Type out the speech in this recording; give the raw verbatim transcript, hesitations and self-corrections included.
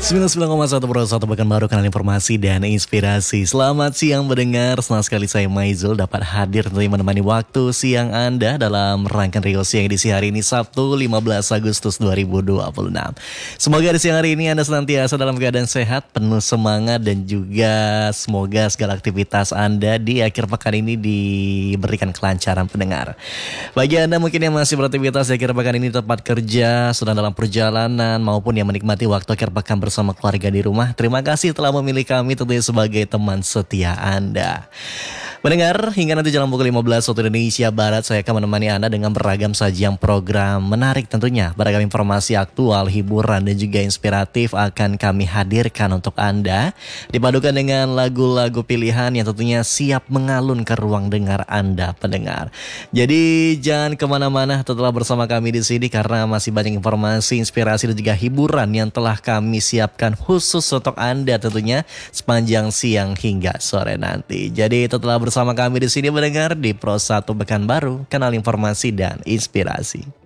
sembilan puluh sembilan koma satu Pro satu Pekanbaru, kanal informasi dan inspirasi. Selamat siang mendengar, senang sekali saya Maizul dapat hadir untuk menemani waktu siang Anda dalam rangkaian Rio Siang edisi hari ini Sabtu lima belas Agustus dua ribu dua puluh enam. Semoga di siang hari ini Anda senantiasa dalam keadaan sehat, penuh semangat, dan juga semoga segala aktivitas Anda di akhir pekan ini diberikan kelancaran pendengar. Bagi Anda mungkin yang masih beraktivitas di akhir pekan ini, tempat kerja, sedang dalam perjalanan, maupun yang menikmati waktu akhir pekan bersama keluarga di rumah, terima kasih telah memilih kami tentunya sebagai teman setia Anda. Mendengar, hingga nanti jam pukul lima belas waktu Indonesia Barat, saya akan menemani Anda dengan beragam sajian program menarik tentunya. Beragam informasi aktual, hiburan, dan juga inspiratif akan kami hadirkan untuk Anda, dipadukan dengan lagu-lagu pilihan yang tentunya siap mengalun ke ruang dengar Anda pendengar. Jadi jangan kemana-mana, tetaplah bersama kami di sini karena masih banyak informasi, inspirasi, dan juga hiburan yang telah kami siapkan khusus untuk Anda tentunya sepanjang siang hingga sore nanti. Jadi tetaplah bersama kami di sini mendengar di Pro satu Pekanbaru, kanal informasi dan inspirasi.